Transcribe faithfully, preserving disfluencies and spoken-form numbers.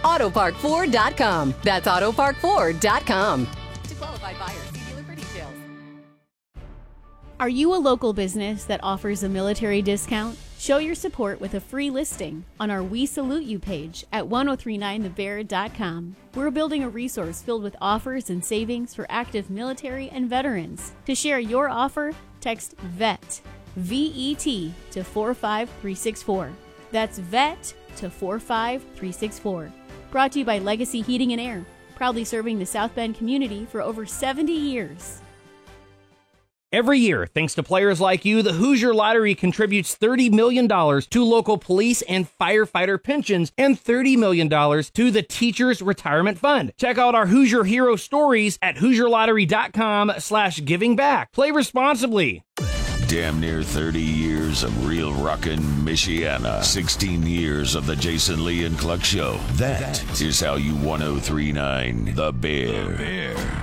auto park ford dot com. That's auto park ford dot com. To qualified buyers, see dealer for details. Are you a local business that offers a military discount? Show your support with a free listing on our We Salute You page at ten thirty-nine the bear dot com. We're building a resource filled with offers and savings for active military and veterans. To share your offer, text VET, V E T, to four five three six four. That's VET to four five three six four. Brought to you by Legacy Heating and Air, proudly serving the South Bend community for over seventy years. Every year, thanks to players like you, the Hoosier Lottery contributes thirty million dollars to local police and firefighter pensions and thirty million dollars to the Teachers Retirement Fund. Check out our Hoosier Hero stories at hoosier lottery dot com slash giving back. Play responsibly. Damn near thirty years of real rockin' Michiana. sixteen years of the Jason Lee and Cluck Show. That is how you ten thirty-nine The Bear. The Bear.